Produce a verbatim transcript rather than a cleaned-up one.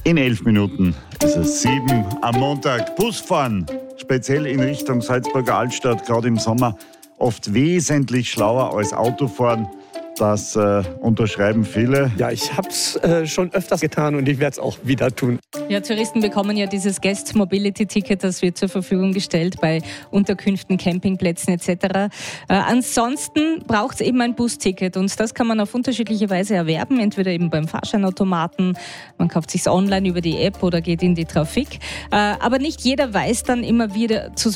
In elf Minuten ist es sieben am Montag. Busfahren, speziell in Richtung Salzburger Altstadt, gerade im Sommer, oft wesentlich schlauer als Autofahren. Das äh, unterschreiben viele. Ja, ich habe es äh, schon öfters getan und ich werde es auch wieder tun. Ja, Touristen bekommen ja dieses Guest Mobility Ticket, das wird zur Verfügung gestellt bei Unterkünften, Campingplätzen et cetera. Äh, ansonsten braucht es eben ein Busticket und das kann man auf unterschiedliche Weise erwerben, entweder eben beim Fahrscheinautomaten, man kauft sich online über die App oder geht in die Trafik. Äh, aber nicht jeder weiß dann immer wieder zu